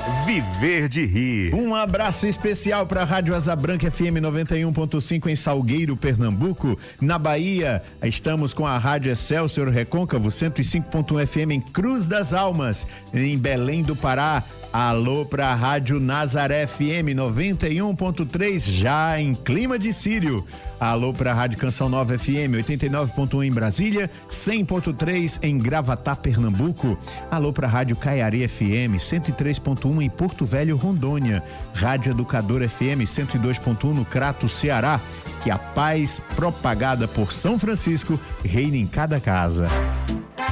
Viver de Rir. Um abraço especial para a Rádio Asa Branca FM 91.5 em Salgueiro, Pernambuco. Na Bahia, estamos com a Rádio Excelsior Recôncavo 105.1 FM em Cruz das Almas. Em Belém do Pará, alô para a Rádio Nazaré FM 91.3 já em Clima de Sírio. Alô para a Rádio Canção Nova FM 89.1 em Brasília, 100.3 em Gravatá, Pernambuco. Alô para a Rádio Caiari FM 103.1 em Porto Velho, Rondônia. Rádio Educador FM 102.1 no Crato, Ceará. Que a paz propagada por São Francisco reine em cada casa.